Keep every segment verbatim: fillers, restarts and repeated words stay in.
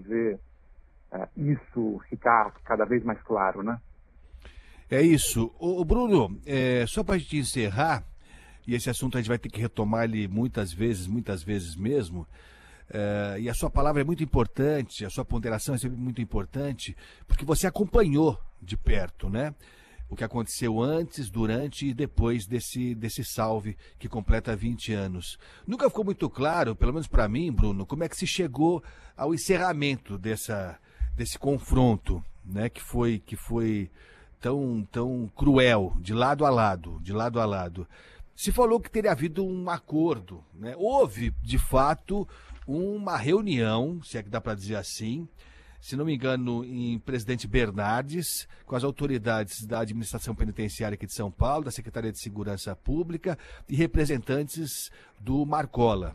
fazer é, isso ficar cada vez mais claro, né? É isso. O Bruno, é, só para a gente encerrar, e esse assunto a gente vai ter que retomar ele muitas vezes, muitas vezes mesmo, é, e a sua palavra é muito importante, a sua ponderação é sempre muito importante, porque você acompanhou de perto, né? O que aconteceu antes, durante e depois desse, desse salve que completa vinte anos. Nunca ficou muito claro, pelo menos para mim, Bruno, como é que se chegou ao encerramento dessa, desse confronto, né? Que foi, que foi tão, tão cruel, de lado a lado, de lado a lado. Se falou que teria havido um acordo, né? Houve, de fato, uma reunião, se é que dá para dizer assim, se não me engano, em Presidente Bernardes, com as autoridades da administração penitenciária aqui de São Paulo, da Secretaria de Segurança Pública e representantes do Marcola.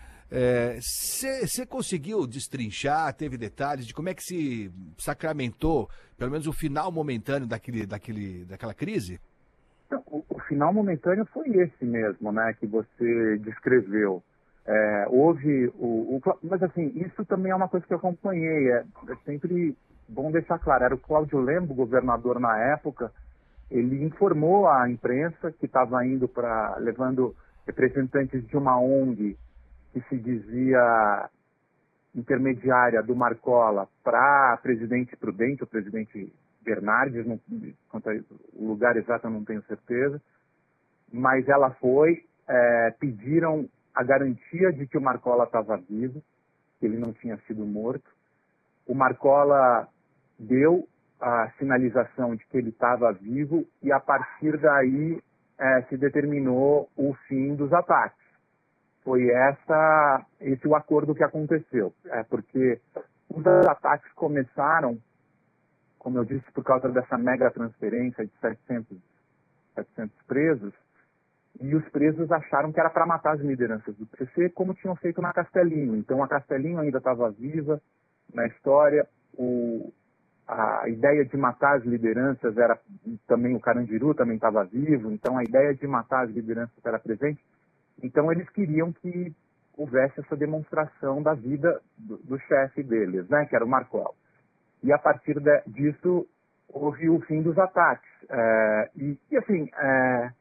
Você é, conseguiu destrinchar, teve detalhes de como é que se sacramentou, pelo menos o final momentâneo daquele, daquele, daquela crise? O, o final momentâneo foi esse mesmo, né, que você descreveu. É, houve o, o... Mas, assim, isso também é uma coisa que eu acompanhei. É, é sempre bom deixar claro. Era o Cláudio Lembo, governador na época. Ele informou à imprensa que estava indo para... levando representantes de uma O N G que se dizia intermediária do Marcola para Presidente Prudente, ou Presidente Bernardes, não, quanto ao lugar exato eu não tenho certeza. Mas ela foi, é, pediram a garantia de que o Marcola estava vivo, que ele não tinha sido morto. O Marcola deu a sinalização de que ele estava vivo e, a partir daí, é, se determinou o fim dos ataques. Foi essa, esse o acordo que aconteceu. É porque os ataques começaram, como eu disse, por causa dessa mega transferência de setecentos presos, e os presos acharam que era para matar as lideranças do P C, como tinham feito na Castelinho. Então, a Castelinho ainda estava viva na história. O, a ideia de matar as lideranças era também, o Carandiru também estava vivo. Então, a ideia de matar as lideranças era presente. Então, eles queriam que houvesse essa demonstração da vida do, do chefe deles, né, que era o Marcola. E, a partir de, disso, houve o fim dos ataques. É, e, e, assim... É,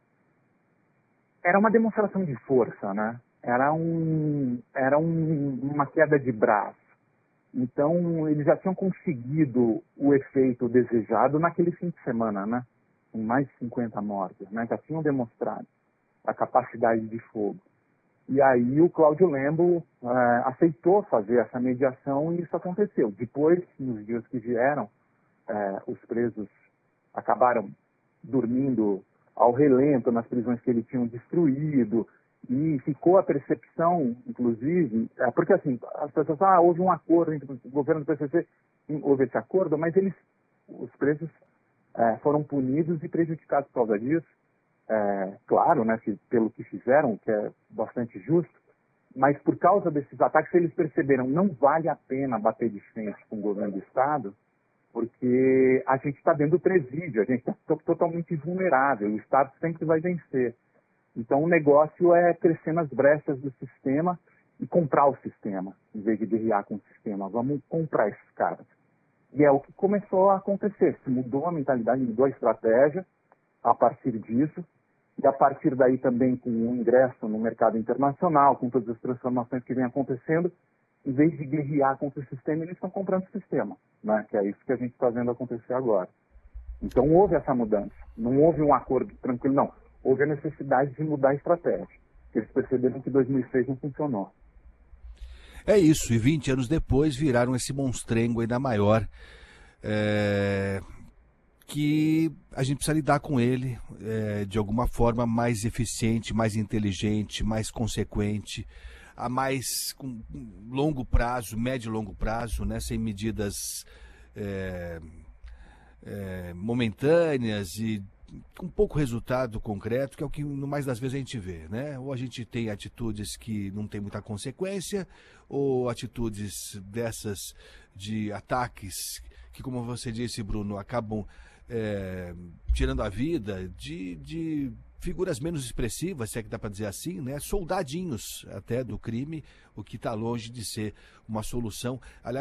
Era uma demonstração de força, né? Era, um, era um, uma queda de braço. Então, eles já tinham conseguido o efeito desejado naquele fim de semana, né? Com mais de cinquenta mortes, né? Já tinham demonstrado a capacidade de fogo. E aí o Cláudio Lembo é, aceitou fazer essa mediação e isso aconteceu. Depois, nos dias que vieram, é, os presos acabaram dormindo ao relento nas prisões que ele tinha destruído, e ficou a percepção, inclusive, é, porque assim, as pessoas falam, ah, houve um acordo entre o governo do P C C, sim, houve esse acordo, mas eles, os presos é, foram punidos e prejudicados por causa disso, é, claro, né, que, pelo que fizeram, que é bastante justo, mas por causa desses ataques eles perceberam, não vale a pena bater de frente com o governo do Estado, porque a gente está dentro do presídio, a gente está totalmente vulnerável, o Estado sempre vai vencer. Então o negócio é crescer nas brechas do sistema e comprar o sistema, em vez de guerrear com o sistema. Vamos comprar esses caras. E é o que começou a acontecer, se mudou a mentalidade, mudou a estratégia a partir disso, e a partir daí também com o ingresso no mercado internacional, com todas as transformações que vêm acontecendo, em vez de guerrear contra o sistema, eles estão comprando o sistema, né? Que é isso que a gente está vendo acontecer agora. Então houve essa mudança. Não houve um acordo tranquilo, não. Houve a necessidade de mudar a estratégia. Eles perceberam que dois mil e seis não funcionou. É isso, e vinte anos depois viraram esse monstrengo ainda maior, é... que a gente precisa lidar com ele é, de alguma forma mais eficiente, mais inteligente, mais consequente, a mais com longo prazo, médio e longo prazo, né, sem medidas é, é, momentâneas e com pouco resultado concreto, que é o que no mais das vezes a gente vê, né? Ou a gente tem atitudes que não tem muita consequência, ou atitudes dessas de ataques que, como você disse, Bruno, acabam é, tirando a vida de, de figuras menos expressivas, se é que dá para dizer assim, né? Soldadinhos até do crime, o que está longe de ser uma solução. Aliás,